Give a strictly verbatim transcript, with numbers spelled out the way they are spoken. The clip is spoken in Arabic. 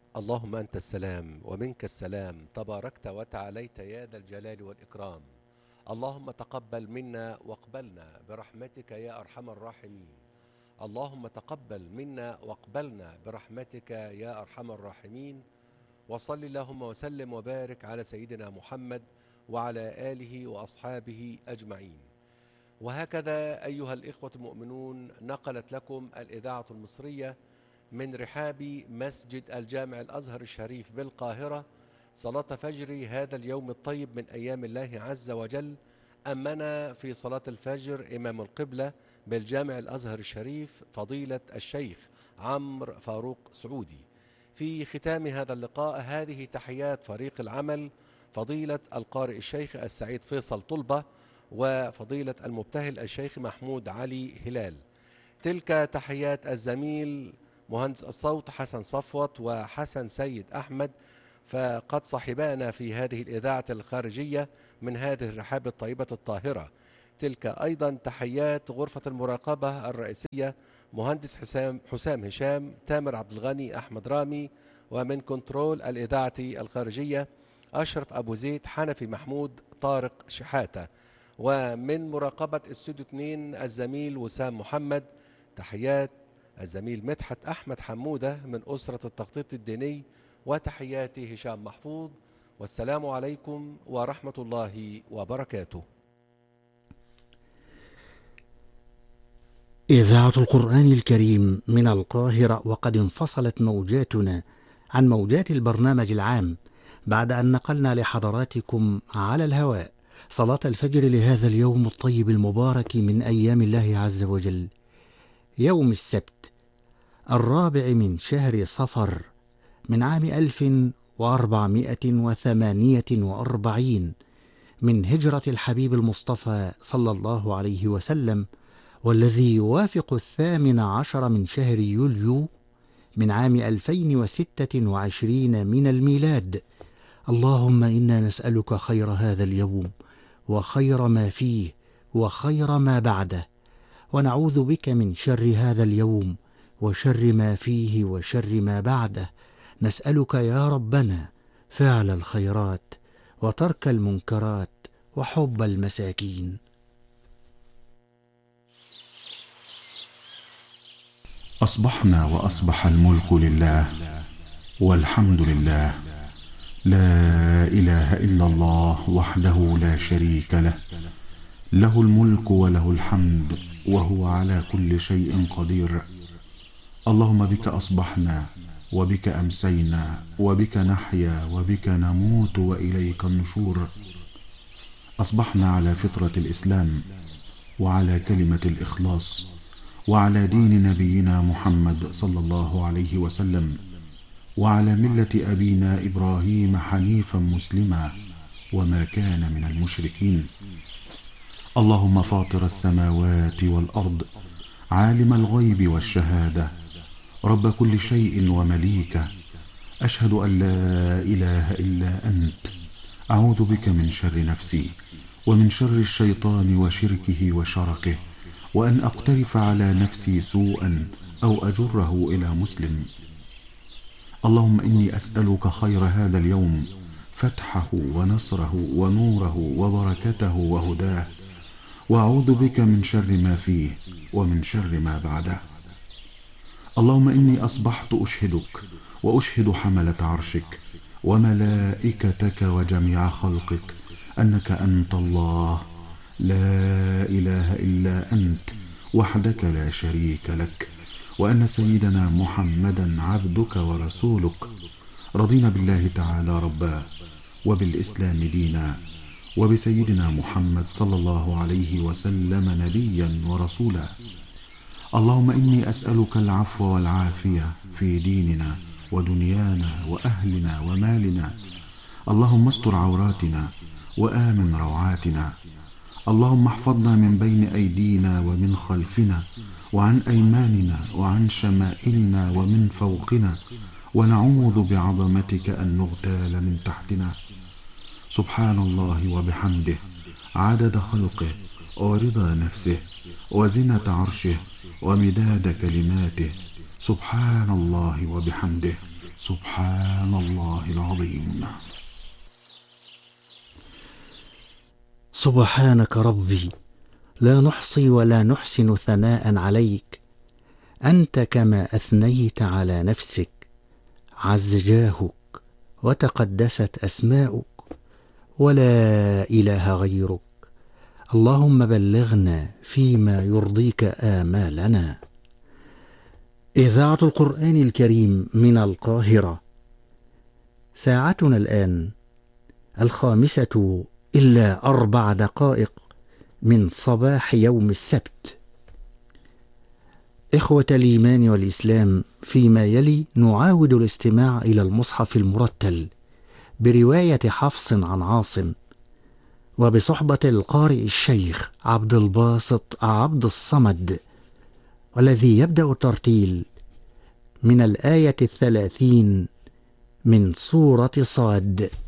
اللهم أنت السلام ومنك السلام، تباركت وتعاليت يا ذا الجلال والإكرام. اللهم تقبل منا واقبلنا برحمتك يا أرحم الراحمين. اللهم تقبل منا واقبلنا برحمتك يا أرحم الراحمين. وصل اللهم وسلم وبارك على سيدنا محمد وعلى آله وأصحابه أجمعين. وهكذا أيها الإخوة المؤمنون، نقلت لكم الإذاعة المصرية من رحاب مسجد الجامع الأزهر الشريف بالقاهرة صلاة فجر هذا اليوم الطيب من أيام الله عز وجل. أمنا في صلاة الفجر إمام القبلة بالجامع الأزهر الشريف فضيلة الشيخ عمرو فاروق سعودي. في ختام هذا اللقاء هذه تحيات فريق العمل، فضيلة القارئ الشيخ السعيد فيصل طلبة وفضيلة المبتهل الشيخ محمود علي هلال. تلك تحيات الزميل مهندس الصوت حسن صفوت وحسن سيد أحمد، فقد صحبانا في هذه الإذاعة الخارجية من هذه الرحاب الطيبة الطاهرة. تلك أيضا تحيات غرفة المراقبة الرئيسية مهندس حسام, حسام هشام، تامر عبد الغني، أحمد رامي، ومن كنترول الإذاعة الخارجية أشرف أبو زيد، حنفي محمود، طارق شحاتة، ومن مراقبة استوديو اثنين الزميل وسام محمد. تحيات الزميل مدحت أحمد حمودة من أسرة التخطيط الديني، وتحياتي هشام محفوظ. والسلام عليكم ورحمة الله وبركاته. إذاعة القرآن الكريم من القاهرة، وقد انفصلت موجاتنا عن موجات البرنامج العام بعد أن نقلنا لحضراتكم على الهواء صلاة الفجر لهذا اليوم الطيب المبارك من أيام الله عز وجل، يوم السبت الرابع من شهر صفر من عام ألف وأربعمائة وثمانية وأربعين من هجرة الحبيب المصطفى صلى الله عليه وسلم، والذي يوافق الثامن عشر من شهر يوليو من عام ألفين وستة وعشرين من الميلاد. اللهم إنا نسألك خير هذا اليوم وخير ما فيه وخير ما بعده، ونعوذ بك من شر هذا اليوم وشر ما فيه وشر ما بعده. نسألك يا ربنا فعل الخيرات وترك المنكرات وحب المساكين. أصبحنا وأصبح الملك لله والحمد لله، لا إله إلا الله وحده لا شريك له، له الملك وله الحمد وهو على كل شيء قدير. اللهم بك أصبحنا وبك أمسينا وبك نحيا وبك نموت وإليك النشور. أصبحنا على فطرة الإسلام وعلى كلمة الإخلاص وعلى دين نبينا محمد صلى الله عليه وسلم وعلى ملة أبينا إبراهيم حنيفا مسلما وما كان من المشركين. اللهم فاطر السماوات والأرض، عالم الغيب والشهادة، رب كل شيء ومليكه، أشهد أن لا إله إلا أنت، أعوذ بك من شر نفسي ومن شر الشيطان وشركه وشركه، وأن أقترف على نفسي سوءا أو أجره إلى مسلم. اللهم إني أسألك خير هذا اليوم، فتحه ونصره ونوره وبركته وهداه، وأعوذ بك من شر ما فيه ومن شر ما بعده. اللهم إني أصبحت أشهدك وأشهد حملة عرشك وملائكتك وجميع خلقك أنك أنت الله، لا إله إلا أنت وحدك لا شريك لك، وأن سيدنا محمدا عبدك ورسولك. رضينا بالله تعالى ربا وبالإسلام دينا وبسيدنا محمد صلى الله عليه وسلم نبيا ورسولا. اللهم إني أسألك العفو والعافية في ديننا ودنيانا وأهلنا ومالنا. اللهم استر عوراتنا وآمن روعاتنا. اللهم احفظنا من بين أيدينا ومن خلفنا وعن أيماننا وعن شمائلنا ومن فوقنا، ونعوذ بعظمتك أن نغتال من تحتنا. سبحان الله وبحمده، عدد خلقه ورضا نفسه وزنة عرشه ومداد كلماته. سبحان الله وبحمده سبحان الله العظيم. سبحانك ربي، لا نحصي ولا نحسن ثناء عليك، أنت كما أثنيت على نفسك، عز جاهك وتقدست أسماؤك، ولا إله غيرك. اللهم بلغنا فيما يرضيك آمالنا. إذاعة القرآن الكريم من القاهرة. ساعتنا الآن الخامسة إلا أربع دقائق من صباح يوم السبت. إخوة الإيمان والإسلام، فيما يلي نعاود الاستماع إلى المصحف المرتل برواية حفص عن عاصم، وبصحبة القارئ الشيخ عبد الباسط عبد الصمد، والذي يبدأ الترتيل من الآية الثلاثين من سورة صاد.